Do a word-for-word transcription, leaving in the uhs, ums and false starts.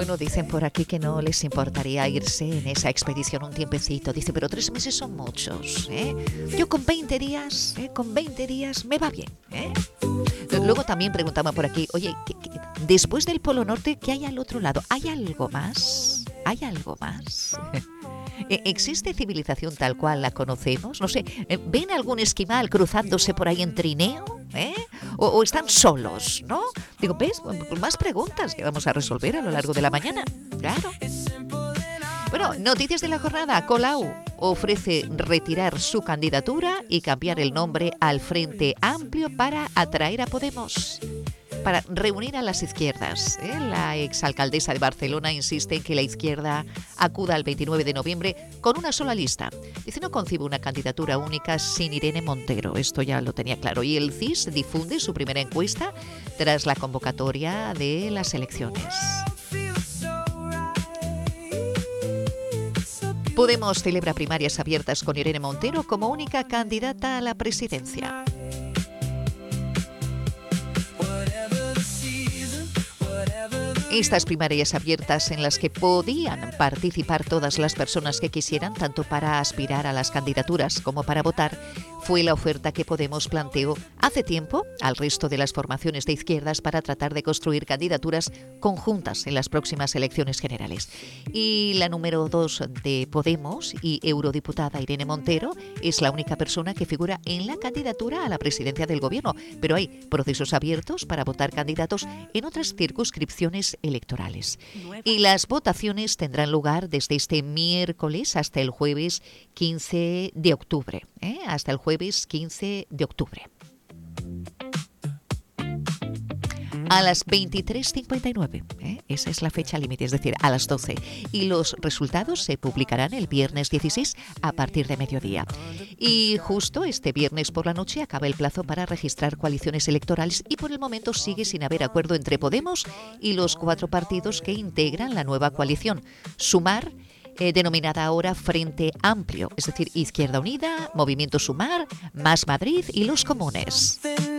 Bueno, dicen por aquí que no les importaría irse en esa expedición un tiempecito. Dice, pero tres meses son muchos, ¿eh? Yo con veinte días, ¿eh? Con veinte días me va bien, ¿eh? Luego también preguntaba por aquí, oye, ¿qué, qué, después del Polo Norte, ¿qué hay al otro lado? ¿Hay algo más? ¿Hay algo más? ¿Existe civilización tal cual la conocemos? No sé, ¿ven algún esquimal cruzándose por ahí en trineo? ¿Eh? O, ¿O están solos, no? Digo, ¿ves? Más preguntas que vamos a resolver a lo largo de la mañana. Claro. Bueno, noticias de la jornada. Colau ofrece retirar su candidatura y cambiar el nombre al Frente Amplio para atraer a Podemos, para reunir a las izquierdas. ¿eh? La exalcaldesa de Barcelona insiste en que la izquierda acuda el veintinueve de noviembre con una sola lista. Dice, no concibe una candidatura única sin Irene Montero. Esto ya lo tenía claro. Y el C I S difunde su primera encuesta tras la convocatoria de las elecciones. Podemos celebra primarias abiertas con Irene Montero como única candidata a la presidencia. Estas primarias abiertas en las que podían participar todas las personas que quisieran, tanto para aspirar a las candidaturas como para votar, fue la oferta que Podemos planteó hace tiempo al resto de las formaciones de izquierdas para tratar de construir candidaturas conjuntas en las próximas elecciones generales. Y la número dos de Podemos y eurodiputada Irene Montero es la única persona que figura en la candidatura a la presidencia del gobierno, pero hay procesos abiertos para votar candidatos en otras circunscripciones electorales. Y las votaciones tendrán lugar desde este miércoles hasta el jueves quince de octubre. ¿eh? Hasta el jueves quince de octubre. A las veintitrés cincuenta y nueve, ¿eh? esa es la fecha límite, es decir, a las doce. Y los resultados se publicarán el viernes dieciséis a partir de mediodía. Y justo este viernes por la noche acaba el plazo para registrar coaliciones electorales y por el momento sigue sin haber acuerdo entre Podemos y los cuatro partidos que integran la nueva coalición. Sumar, Eh, denominada ahora Frente Amplio, es decir, Izquierda Unida, Movimiento Sumar, Más Madrid y Los Comunes.